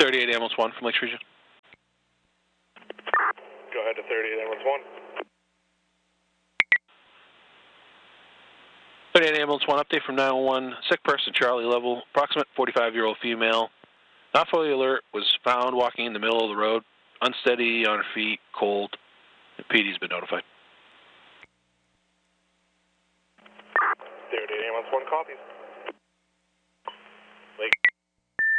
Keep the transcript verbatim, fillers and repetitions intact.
thirty-eight ambulance one from Lakes Region. Go ahead to thirty-eight ambulance one. thirty-eight ambulance one, update from nine one one, sick person, Charlie level, approximate forty-five-year-old female, not fully alert, was found walking in the middle of the road, unsteady on her feet, cold. The P D's been notified. thirty-eight ambulance one copies.